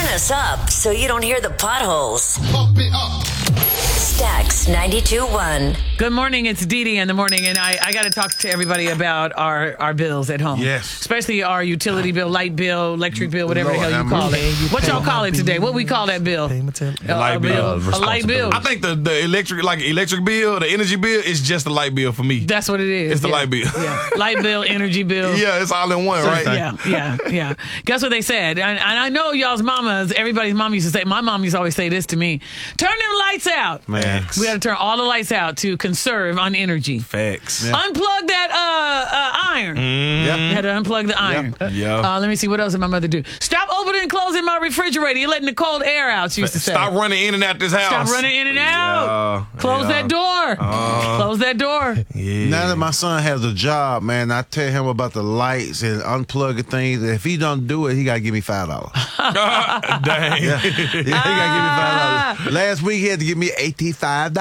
us up so you don't hear the potholes. Pump it up. Stax 92.1. Good morning. It's Dee Dee in the morning, and I got to talk to everybody about our bills at home. Yes. Especially our utility bill, light bill, electric bill, whatever the hell you call it. What y'all call it today? What we call that bill? The light bill. A light bill. I think the electric bill, the energy bill is just the light bill for me. That's what it is. It's the light bill. Yeah. Light bill, energy bill. Yeah, it's all in one, right? Yeah. Guess what they said? And I know y'all's mamas, everybody's mom used to say, my mom used to always say this to me, turn them lights out. Man. We got to turn all the lights out to conserve on energy. Facts. Yeah. Unplug that iron. You had to unplug the iron. Yeah. Let me see, what else did my mother do? Stop opening and closing my refrigerator. You're letting the cold air out, she used to say. Stop running in and out this house. Stop running in and out. Close that door. Close that door. Yeah. Now that my son has a job, man, I tell him about the lights and unplugging things. If he don't do it, he got to give me $5. Dang. Yeah, he got to give me $5. Last week, he had to give me $85.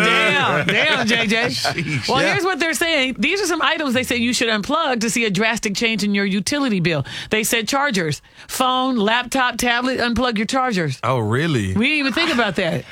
Damn, JJ. Well, here's what they're saying. These are some items they say you should unplug to see a drastic change in your utility bill. They said chargers, phone, laptop, tablet, unplug your chargers. Oh, really? We didn't even think about that.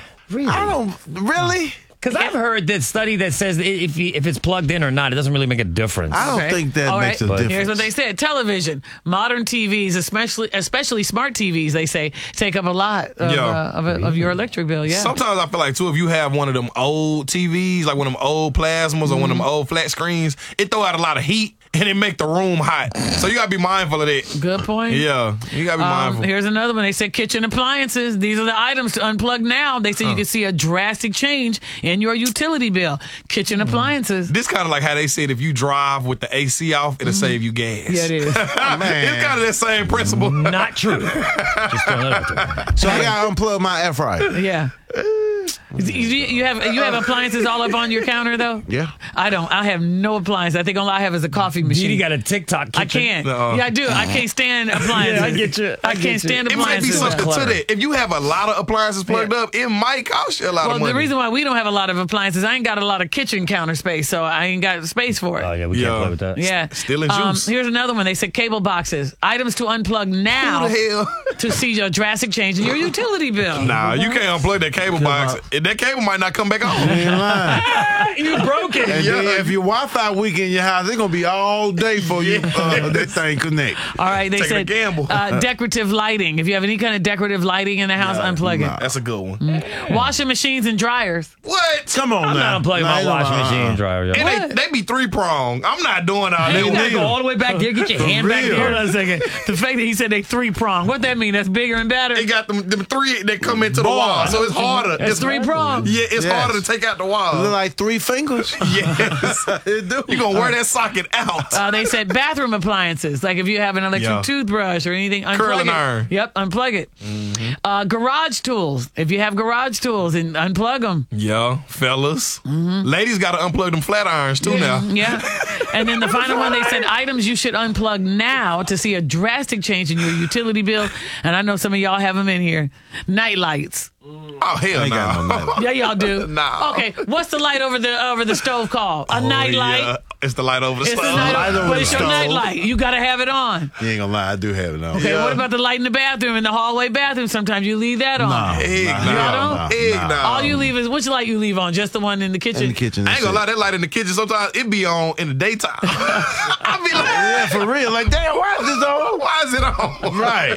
Really? Because I've heard this study that says if it's plugged in or not, it doesn't really make a difference. I don't think that makes a difference. Here's what they said. Television, modern TVs, especially smart TVs, they say, take up a lot of your electric bill. Yeah. Sometimes I feel like, too, if you have one of them old TVs, like one of them old plasmas or one of them old flat screens, it throw out a lot of heat and it make the room hot. So you got to be mindful of that. Good point. Yeah, you got to be mindful. Here's another one. They said kitchen appliances. These are the items to unplug now. They say you can see a drastic change in your utility bill. Kitchen appliances. This kind of like how they said if you drive with the AC off, it'll save you gas. Yeah, it is. Man. It's kind of that same principle. Not true. Just throwing that out there. So I got to unplug my air fryer. Yeah. You have appliances all up on your counter though? Yeah. I don't. I have no appliance. I think all I have is a coffee machine. You got a TikTok kitchen. I can't. Yeah, I do. I can't stand appliances. Yeah, I get you. I can't stand It might be appliances. something to that. If you have a lot of appliances plugged up, it might cost you a lot of money. Well, the reason why we don't have a lot of appliances, I ain't got a lot of kitchen counter space, so I ain't got space for it. Oh, yeah, we can't play with that. Yeah. Still in juice. Here's another one. They said cable boxes. Items to unplug now Who the hell? to see a drastic change in your utility bill. Nah, you can't unplug that cable box. That cable might not come back on. You ain't lying. You broke it. And then if your Wi-Fi weak in your house, it's going to be all day for you that thing connect. All right, they Taking a said gamble. Decorative lighting. If you have any kind of decorative lighting in the house, unplug it. That's a good one. Washing machines and dryers. What? Come on I'm now. not unplugging my washing machine and dryer. Yo. And they be three-pronged. I'm not doing all that. You gotta go all the way back there, get your hand back real. Hold there. on a second. The fact that he said they three-pronged. What that mean? That's bigger and better? They got them three that come into the wall, so it's harder. It's three-pronged. Yeah, it's Yes. harder to take out the Look wall. like 3 fingers. Yes. It do. You're going to wear that socket out. They said bathroom appliances, like if you have an electric toothbrush or anything, unplug Curling it. iron. Yep, unplug it. Garage tools. If you have garage tools, and unplug them. Yeah, fellas. Ladies got to unplug them flat irons, too, now. Yeah. And then the final one, they said items you should unplug now to see a drastic change in your utility bill. And I know some of y'all have them in here. Night lights. Oh, hell ain't got no no. night light. Yeah, y'all do. No. Okay, what's the light over the stove called? A night light. Yeah. It's the light over the It's the stove. night Light over but the it's your stove. night light. You got to have it on. You ain't going to lie. I do have it on. Okay, Yeah. what about the light in the bathroom, in the hallway bathroom? Sometimes you leave that on. Egg Y'all no. don't? Egg no. All you leave is, which light you leave on? Just the one in the kitchen? In the kitchen. I ain't gonna lie, that light in the kitchen sometimes it be on in the daytime. I be like, Yeah, for real. Like, damn, why is this on? why is it on? Right.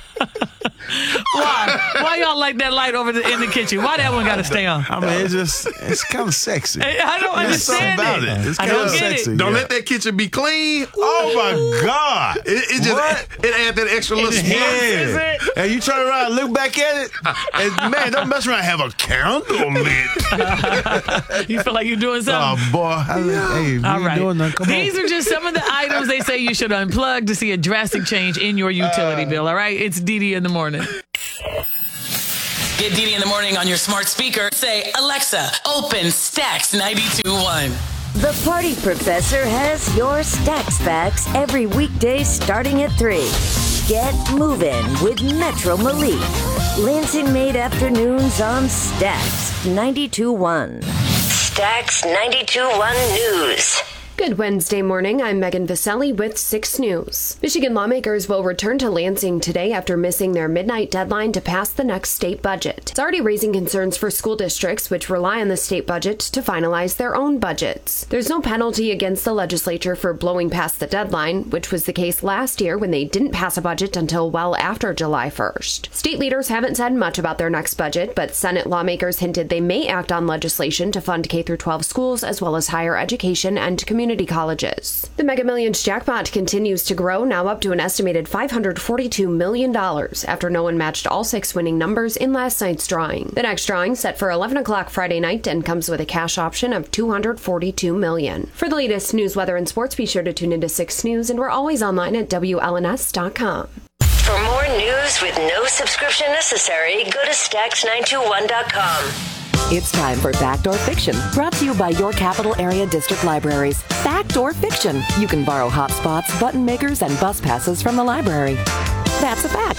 Why y'all like that light over in the kitchen? Why that one got to stay on? I mean, it's kind of sexy. I don't There's something understand about it. it. It's I kind don't of get it. sexy. Don't yeah. let that kitchen be clean. Oh, my God. It just it add that extra little spark. Yeah. And you turn around and look back at it, and man, don't mess around and have a candle lit. You feel like you're doing Oh, something? boy. Hey, we All ain't right. doing nothing. Come These on. are just some of the items they say you should unplug to see a drastic change in your utility bill. All right? It's Dee Dee in the morning. Get Dee Dee in the morning on your smart speaker. Say, Alexa, open Stax 92.1. The Party Professor has your Stax facts every weekday starting at 3. Get moving with Metro Malik. Lansing Made Afternoons on Stax 92.1. Stax 92.1 News. Good Wednesday morning. I'm Megan Vaselli with 6 News. Michigan lawmakers will return to Lansing today after missing their midnight deadline to pass the next state budget. It's already raising concerns for school districts which rely on the state budget to finalize their own budgets. There's no penalty against the legislature for blowing past the deadline, which was the case last year when they didn't pass a budget until well after July 1st. State leaders haven't said much about their next budget, but Senate lawmakers hinted they may act on legislation to fund K-12 schools as well as higher education and community colleges. The Mega Millions jackpot continues to grow, now up to an estimated $542 million after no one matched all 6 winning numbers in last night's drawing. The next drawing set for 11 o'clock Friday night and comes with a cash option of $242 million. For the latest news, weather, and sports, be sure to tune into 6 News, and we're always online at WLNS.com. For more news with no subscription necessary, go to Stax921.com. It's time for Fact or Fiction, brought to you by your capital area district libraries. Fact or Fiction. You can borrow hotspots, button makers, and bus passes from the library. That's a fact.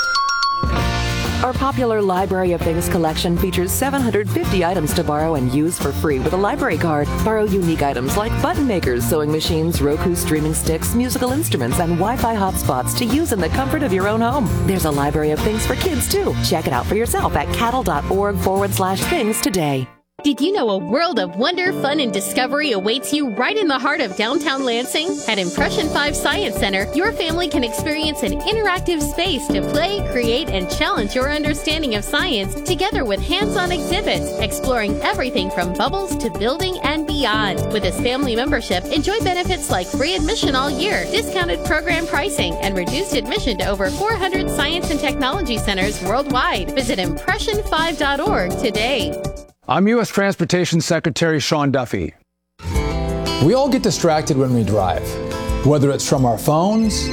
Our popular Library of Things collection features 750 items to borrow and use for free with a library card. Borrow unique items like button makers, sewing machines, Roku streaming sticks, musical instruments, and Wi-Fi hotspots to use in the comfort of your own home. There's a Library of Things for kids, too. Check it out for yourself at cattle.org/things today. Did you know a world of wonder, fun, and discovery awaits you right in the heart of downtown Lansing? At Impression 5 Science Center, your family can experience an interactive space to play, create, and challenge your understanding of science, together with hands-on exhibits, exploring everything from bubbles to building and beyond. With this family membership, enjoy benefits like free admission all year, discounted program pricing, and reduced admission to over 400 science and technology centers worldwide. Visit impression5.org today. I'm U.S. Transportation Secretary Sean Duffy. We all get distracted when we drive, whether it's from our phones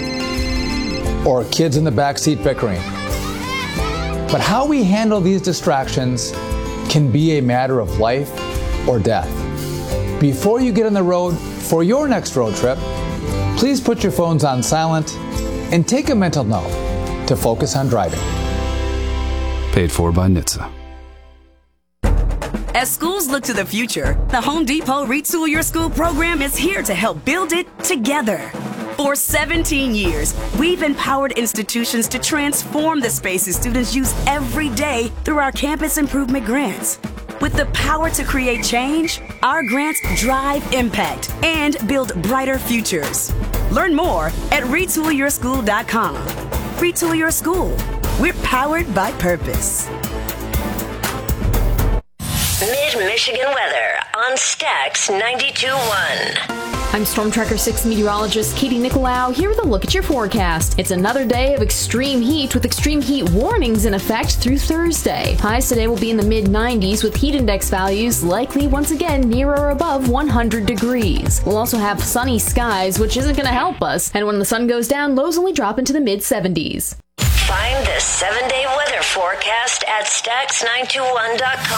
or kids in the backseat bickering. But how we handle these distractions can be a matter of life or death. Before you get on the road for your next road trip, please put your phones on silent and take a mental note to focus on driving. Paid for by NHTSA. As schools look to the future, the Home Depot Retool Your School program is here to help build it together. For 17 years, we've empowered institutions to transform the spaces students use every day through our campus improvement grants. With the power to create change, our grants drive impact and build brighter futures. Learn more at retoolyourschool.com. Retool Your School. We're powered by purpose. Mid-Michigan weather on Stax 92.1. I'm Storm Tracker 6 meteorologist Katie Nicolau here with a look at your forecast. It's another day of extreme heat with extreme heat warnings in effect through Thursday. Highs today will be in the mid-90s with heat index values likely once again near or above 100 degrees. We'll also have sunny skies, which isn't going to help us. And when the sun goes down, lows only drop into the mid-70s. Find the 7-day weather forecast at Stax921.com.